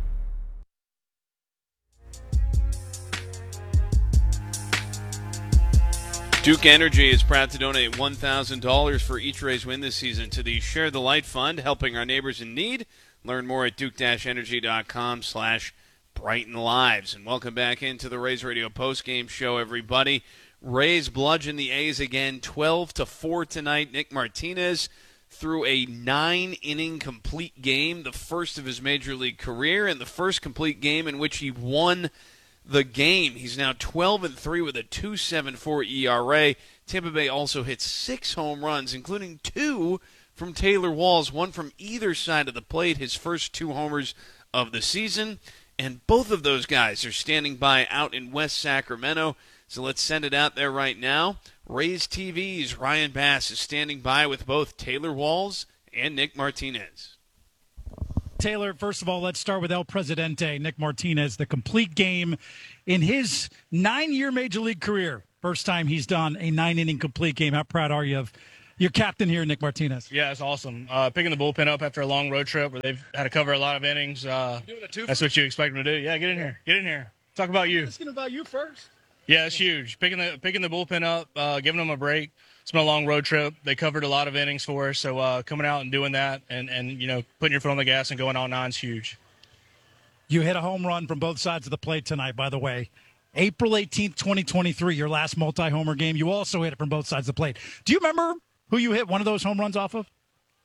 Duke Energy is proud to donate one thousand dollars for each Rays win this season to the Share the Light Fund, helping our neighbors in need. Learn more at duke energy dot com slash brighten lives. And welcome back into the Rays Radio postgame show, everybody. Rays bludgeon the A's again, twelve to four tonight. Nick Martinez through a nine-inning complete game, the first of his major league career, and the first complete game in which he won the game. He's now twelve and three with a two point seven four E R A. Tampa Bay also hit six home runs, including two from Taylor Walls, one from either side of the plate, his first two homers of the season. And both of those guys are standing by out in West Sacramento. So let's send it out there right now. Rays T V's Ryan Bass is standing by with both Taylor Walls and Nick Martinez. Taylor, first of all, let's start with El Presidente, Nick Martinez, the complete game in his nine-year Major League career. First time he's done a nine-inning complete game. How proud are you of your captain here, Nick Martinez? Yeah, it's awesome. Uh, picking the bullpen up after a long road trip where they've had to cover a lot of innings. Uh, that's what you expect them to do. Yeah, get in here. Get in here. Talk about you. Asking about you first. Yeah, it's huge. Picking the picking the bullpen up, uh, giving them a break. It's been a long road trip. They covered a lot of innings for us, so uh, coming out and doing that and, and, you know, putting your foot on the gas and going all nine is huge. You hit a home run from both sides of the plate tonight, by the way. April eighteenth, twenty twenty-three, your last multi-homer game. You also hit it from both sides of the plate. Do you remember who you hit one of those home runs off of?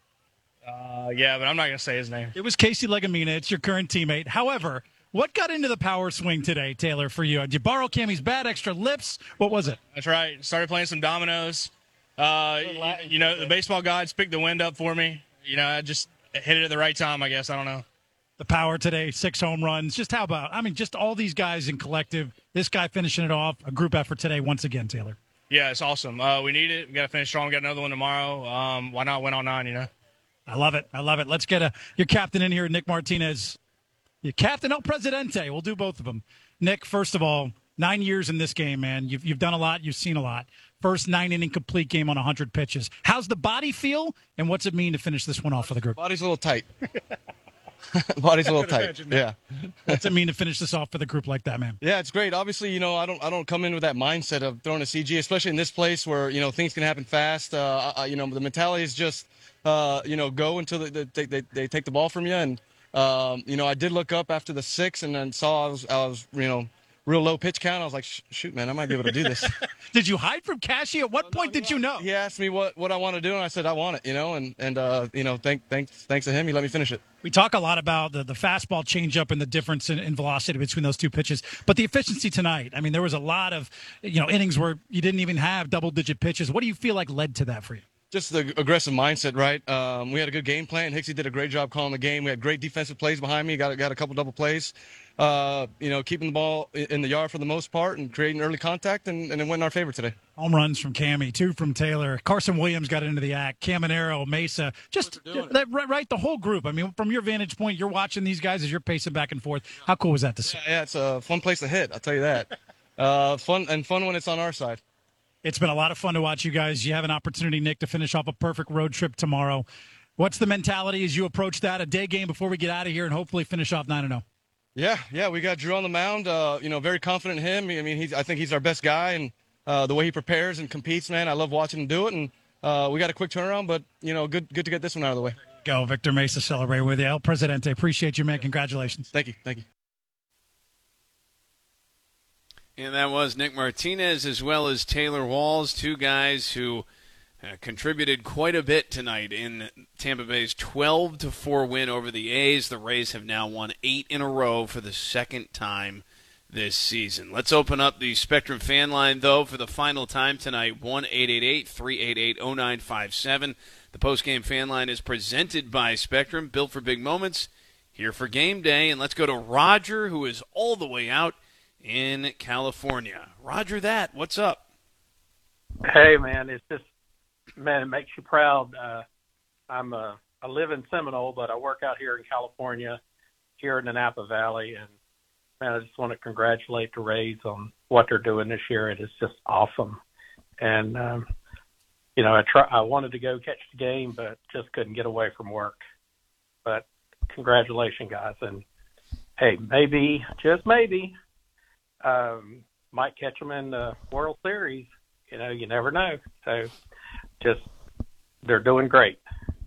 Uh, yeah, but I'm not going to say his name. It was Casey Legumina. It's your current teammate. However, what got into the power swing today, Taylor, for you? Did you borrow Cammy's bat, extra lips? What was it? That's right. Started playing some dominoes. Uh, you, you know, the baseball gods picked the wind up for me. You know, I just hit it at the right time, I guess. I don't know. The power today, six home runs. Just how about, I mean, just all these guys in collective, this guy finishing it off, a group effort today once again, Taylor. Yeah, it's awesome. Uh, we need it. We got to finish strong. We got another one tomorrow. Um, why not win all nine, you know? I love it. I love it. Let's get a, your captain in here, Nick Martinez. Your captain El Presidente. We'll do both of them. Nick, first of all, nine years in this game, man. You've, you've done a lot. You've seen a lot. First nine-inning complete game on one hundred pitches. How's the body feel, and what's it mean to finish this one off for the group? Body's a little tight. Body's a little tight. Yeah. What's it mean to finish this off for the group like that, man? Yeah, it's great. Obviously, you know, I don't I don't come in with that mindset of throwing a C G, especially in this place where, you know, things can happen fast. Uh, I, you know, the mentality is just, uh, you know, go until they, they, they, they take the ball from you. And, um, you know, I did look up after the six and then saw I was, I was you know, real low pitch count. I was like, shoot, man, I might be able to do this. Did you hide from Cashy? At what point did you know? He asked me what, what I want to do, and I said I want it, you know, and, and uh, you know, thank, thanks, thanks to him, he let me finish it. We talk a lot about the, the fastball changeup and the difference in, in velocity between those two pitches, but the efficiency tonight, I mean, there was a lot of, you know, innings where you didn't even have double-digit pitches. What do you feel like led to that for you? Just the aggressive mindset, right? Um, we had a good game plan. Hixie did a great job calling the game. We had great defensive plays behind me. Got, got a couple double plays. Uh, you know, keeping the ball in the yard for the most part and creating early contact, and, and it went in our favor today. Home runs from Cammy, two from Taylor. Carson Williams got into the act. Caminero, Mesa, just that, right, the whole group. I mean, from your vantage point, you're watching these guys as you're pacing back and forth. How cool was that to see? Yeah, yeah, it's a fun place to hit, I'll tell you that. uh, fun and fun when it's on our side. It's been a lot of fun to watch you guys. You have an opportunity, Nick, to finish off a perfect road trip tomorrow. What's the mentality as you approach that, a day game before we get out of here and hopefully finish off nine and oh? Yeah, yeah, we got Drew on the mound. Uh, you know, very confident in him. I mean, he's, I think he's our best guy, and uh, the way he prepares and competes, man, I love watching him do it. And uh, we got a quick turnaround, but you know, good, good to get this one out of the way. Go, Victor Mesa, celebrate with you, El Presidente. Appreciate you, man. Congratulations. Thank you, thank you. And that was Nick Martinez as well as Taylor Walls, two guys who Uh, contributed quite a bit tonight in Tampa Bay's twelve to four win over the A's. The Rays have now won eight in a row for the second time this season. Let's open up the Spectrum fan line, though, for the final time tonight, one eight eight eight, three eight eight, oh nine five seven. The postgame fan line is presented by Spectrum, built for big moments, here for game day. And let's go to Roger, who is all the way out in California. Roger that, what's up? Hey, man, it's just, man, it makes you proud. Uh, I'm a, I live in Seminole, but I work out here in California, here in the Napa Valley. And, man, I just want to congratulate the Rays on what they're doing this year. It is just awesome. And, um, you know, I try, I wanted to go catch the game, but just couldn't get away from work. But congratulations, guys. And, hey, maybe, just maybe, um, might catch them in the World Series. You know, you never know. So, just, they're doing great.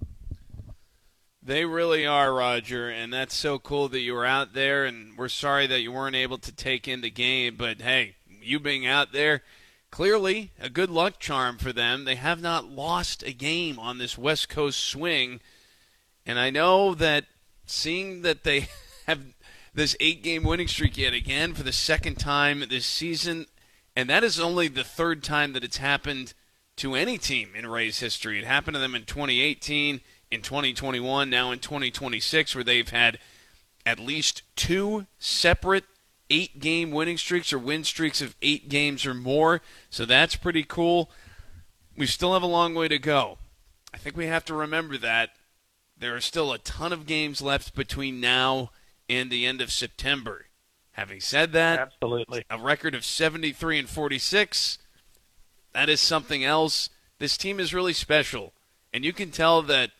They really are, Roger, and that's so cool that you were out there, and we're sorry that you weren't able to take in the game, but hey, you being out there, clearly a good luck charm for them. They have not lost a game on this West Coast swing. And I know that seeing that they have this eight-game winning streak yet again for the second time this season, and that is only the third time that it's happened to any team in Rays history. It happened to them in twenty eighteen, in twenty twenty-one, now in twenty twenty-six, where they've had at least two separate eight-game winning streaks or win streaks of eight games or more. So that's pretty cool. We still have a long way to go. I think we have to remember that. There are still a ton of games left between now and the end of September. Having said that, absolutely, a record of seventy-three and forty-six, that is something else. This team is really special, and you can tell that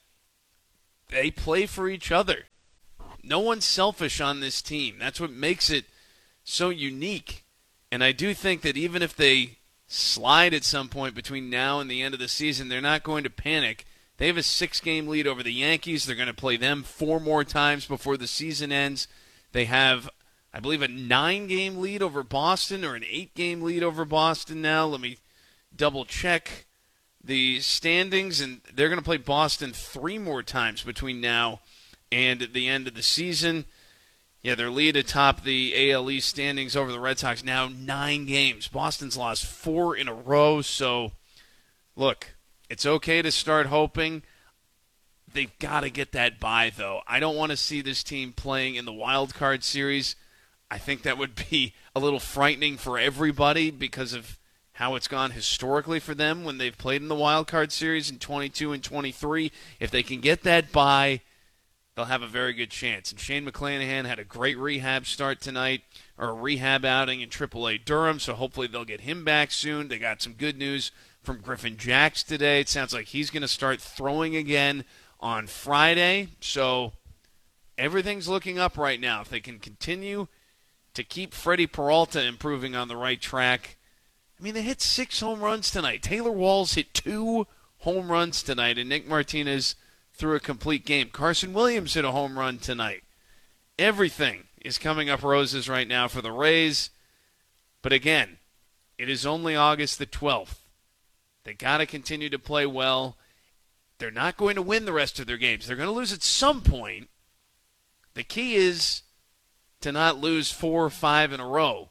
they play for each other. No one's selfish on this team. That's what makes it so unique. And I do think that even if they slide at some point between now and the end of the season, they're not going to panic. They have a six-game lead over the Yankees. They're going to play them four more times before the season ends. They have, I believe, a nine-game lead over Boston or an eight-game lead over Boston now. Let me double-check the standings, and they're going to play Boston three more times between now and the end of the season. Yeah, their lead atop the A L East standings over the Red Sox now nine games. Boston's lost four in a row, so look, it's okay to start hoping. They've got to get that bye, though. I don't want to see this team playing in the wild card series. I think that would be a little frightening for everybody because of how it's gone historically for them when they've played in the wild card series in twenty-two and twenty-three. If they can get that bye, they'll have a very good chance. And Shane McClanahan had a great rehab start tonight, or a rehab outing in triple A Durham, so hopefully they'll get him back soon. They got some good news from Griffin Jacks today. It sounds like he's going to start throwing again on Friday. So everything's looking up right now. If they can continue to keep Freddie Peralta improving on the right track. I mean, they hit six home runs tonight. Taylor Walls hit two home runs tonight, and Nick Martinez threw a complete game. Carson Williams hit a home run tonight. Everything is coming up roses right now for the Rays. But again, it is only August the twelfth. They got to continue to play well. They're not going to win the rest of their games. They're going to lose at some point. The key is to not lose four or five in a row.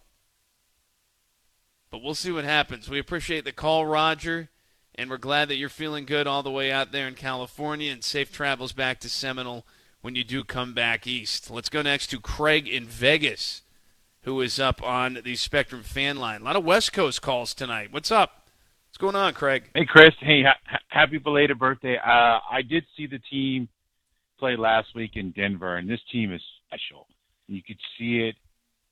But we'll see what happens. We appreciate the call, Roger, and we're glad that you're feeling good all the way out there in California, and safe travels back to Seminole when you do come back east. Let's go next to Craig in Vegas, who is up on the Spectrum fan line. A lot of West Coast calls tonight. What's up? What's going on, Craig? Hey, Chris. Hey, ha- happy belated birthday. Uh, I did see the team play last week in Denver, and this team is special. You could see it,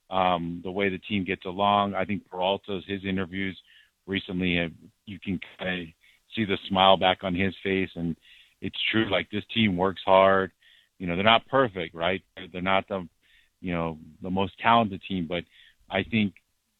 um, the way the team gets along. I think Peralta's, his interviews recently, have, you can kind of see the smile back on his face, and it's true. Like, this team works hard. You know, they're not perfect, right? They're not the, you know, the most talented team, but I think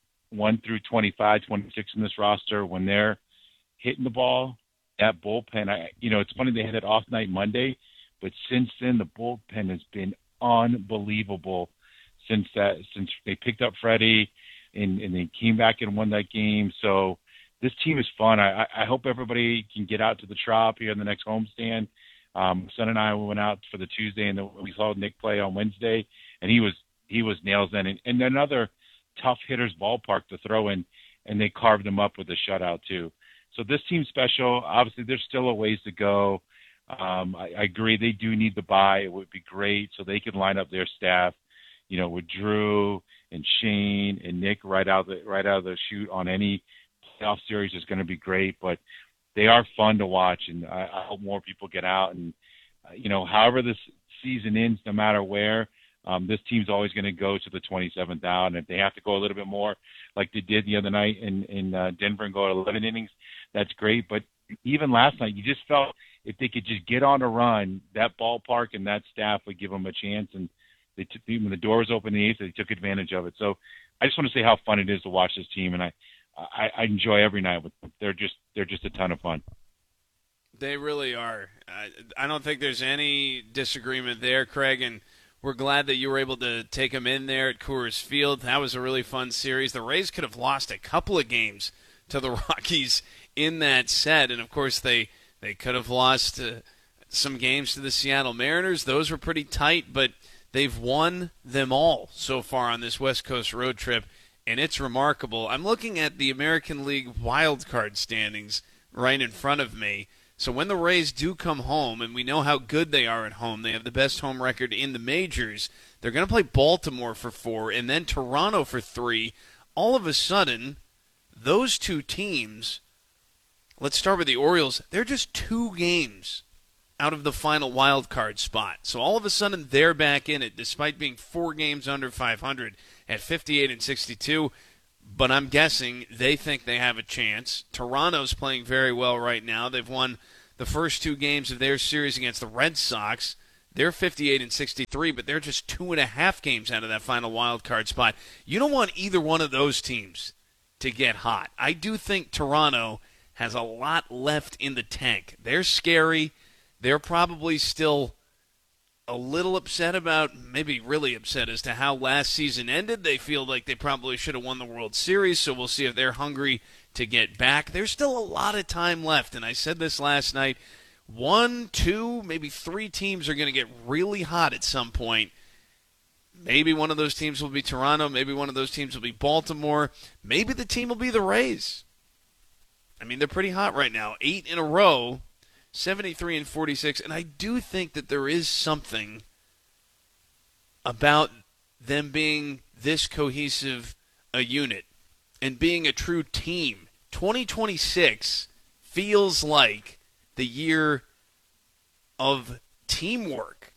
one through twenty-five, twenty-six in this roster, when they're hitting the ball, that bullpen, I, you know, it's funny they had that off night Monday, but since then the bullpen has been unbelievable since that, since they picked up Freddie and, and they came back and won that game. So this team is fun. I, I hope everybody can get out to the Trop here in the next homestand. Um, son and I went out for the Tuesday, and then we saw Nick play on Wednesday, and he was he was nails then. And, and another tough hitter's ballpark to throw in, and they carved them up with a shutout too. So this team's special. Obviously, there's still a ways to go. Um, I, I agree they do need the bye. It would be great so they could line up their staff, you know, with Drew and Shane and Nick right out the right out of the chute on any playoff series is going to be great. But they are fun to watch, and I, I hope more people get out. And uh, you know, however this season ends, no matter where, um, this team's always going to go to the twenty-seventh out. And if they have to go a little bit more, like they did the other night in in uh, Denver and go to eleven innings, that's great. But even last night, you just felt if they could just get on a run, that ballpark and that staff would give them a chance. And they took, when the door was open in the eighth, they took advantage of it. So I just want to say how fun it is to watch this team, and I, I, I enjoy every night with them. They're just they're just a ton of fun. They really are. I, I don't think there's any disagreement there, Craig, and we're glad that you were able to take them in there at Coors Field. That was a really fun series. The Rays could have lost a couple of games to the Rockies in that set. And, of course, they, they could have lost uh, some games to the Seattle Mariners. Those were pretty tight, but they've won them all so far on this West Coast road trip, and it's remarkable. I'm looking at the American League wildcard standings right in front of me. So when the Rays do come home, and we know how good they are at home, they have the best home record in the majors, they're going to play Baltimore for four and then Toronto for three. All of a sudden, those two teams, let's start with the Orioles, they're just two games out of the final wild card spot. So all of a sudden, they're back in it, despite being four games under five hundred at fifty-eight and sixty-two. But I'm guessing they think they have a chance. Toronto's playing very well right now. They've won the first two games of their series against the Red Sox. They're fifty-eight and sixty-three, but they're just two and a half games out of that final wild card spot. You don't want either one of those teams to get hot. I do think Toronto has a lot left in the tank. They're scary. They're probably still a little upset about, maybe really upset as to how last season ended. They feel like they probably should have won the World Series, so we'll see if they're hungry to get back. There's still a lot of time left, and I said this last night. One, two, maybe three teams are going to get really hot at some point. Maybe one of those teams will be Toronto. Maybe one of those teams will be Baltimore. Maybe the team will be the Rays. I mean, they're pretty hot right now. Eight in a row. seventy-three and forty-six, and I do think that there is something about them being this cohesive a unit and being a true team. twenty twenty-six feels like the year of teamwork,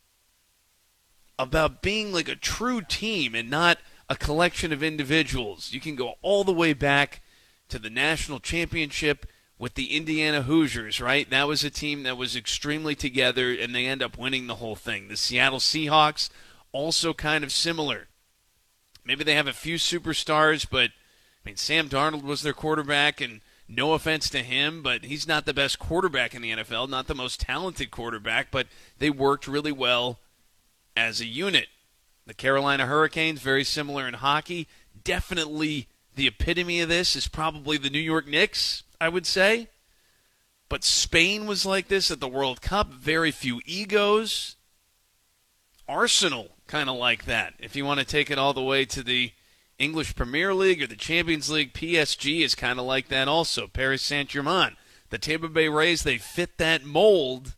about being like a true team and not a collection of individuals. You can go all the way back to the national championship with the Indiana Hoosiers, right? That was a team that was extremely together, and they end up winning the whole thing. The Seattle Seahawks, also kind of similar. Maybe they have a few superstars, but, I mean, Sam Darnold was their quarterback, and no offense to him, but he's not the best quarterback in the N F L, not the most talented quarterback, but they worked really well as a unit. The Carolina Hurricanes, very similar in hockey. Definitely the epitome of this is probably the New York Knicks, I would say. But Spain was like this at the World Cup. Very few egos. Arsenal, kind of like that. If you want to take it all the way to the English Premier League or the Champions League, P S G is kind of like that also. Paris Saint-Germain. The Tampa Bay Rays, they fit that mold.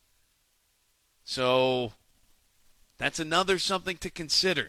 So that's another something to consider.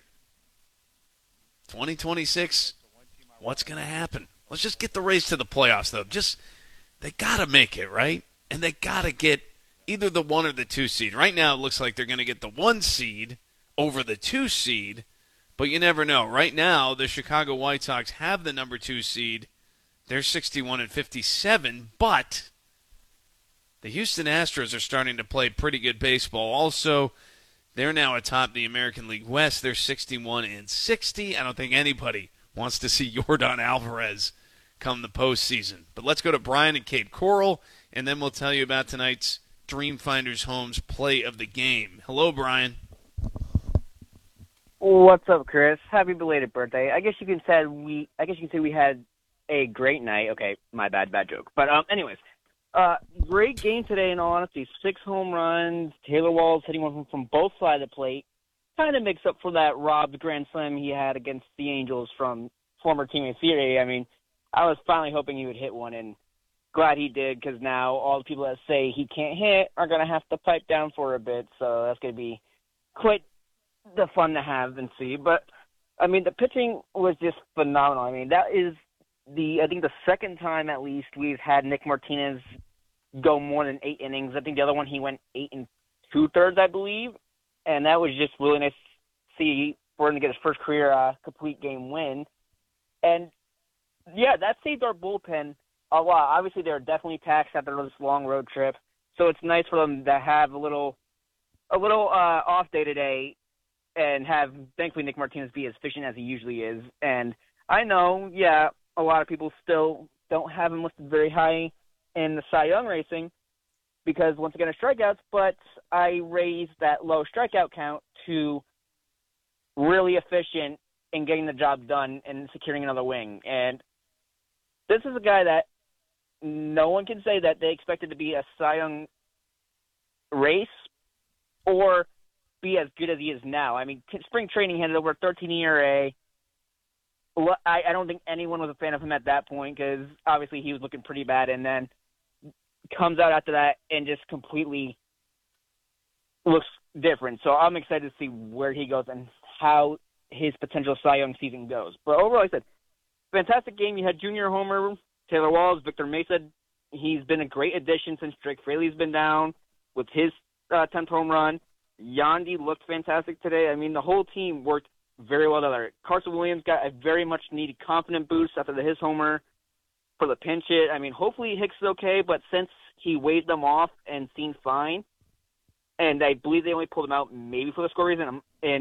twenty twenty-six, what's going to happen? Let's just get the Rays to the playoffs, though. Just, they got to make it, right? And they got to get either the one or the two seed. Right now, it looks like they're going to get the one seed over the two seed, but you never know. Right now, the Chicago White Sox have the number two seed. They're sixty-one and fifty-seven, but the Houston Astros are starting to play pretty good baseball. Also, they're now atop the American League West. They're sixty-one and sixty. I don't think anybody wants to see Yordan Alvarez come the postseason. But let's go to Brian and Cape Coral, and then we'll tell you about tonight's Dream Finders Homes play of the game. Hello, Brian. What's up, Chris? Happy belated birthday. I guess you can say we. I guess you can say we had a great night. Okay, my bad, bad joke. But um, anyways, uh, great game today. In all honesty, six home runs. Taylor Walls hitting one from, from both sides of the plate. Kind of makes up for that robbed grand slam he had against the Angels from former teammate Thierry. I mean, I was finally hoping he would hit one, and glad he did, because now all the people that say he can't hit are going to have to pipe down for a bit, so that's going to be quite the fun to have and see. But, I mean, the pitching was just phenomenal. I mean, that is the, I think the second time at least we've had Nick Martinez go more than eight innings. I think the other one he went eight and two-thirds, I believe. And that was just really nice to see for him to get his first career uh, complete game win. And, yeah, that saved our bullpen a lot. Obviously, they're definitely taxed after this long road trip. So it's nice for them to have a little a little uh, off day today and have, thankfully, Nick Martinez be as efficient as he usually is. And I know, yeah, a lot of people still don't have him listed very high in the Cy Young racing, because, once again, of strikeouts, but I raised that low strikeout count to really efficient in getting the job done and securing another wing. And this is a guy that no one can say that they expected to be a Cy Young race or be as good as he is now. I mean, spring training handed over a thirteen E R A. I, I don't think anyone was a fan of him at that point because obviously he was looking pretty bad, and then comes out after that and just completely looks different. So I'm excited to see where he goes and how his potential Cy Young season goes. But overall, like I said, fantastic game. You had Junior Homer, Taylor Walls, Victor Mesa. He's been a great addition since Drake Fraley's been down with his uh, tenth home run. Yandy looked fantastic today. I mean, the whole team worked very well together. Carson Williams got a very much needed confident boost after the, his homer for the pinch hit. I mean, hopefully Hicks is okay, but since he waved them off and seemed fine, and I believe they only pulled him out maybe for the score reason, and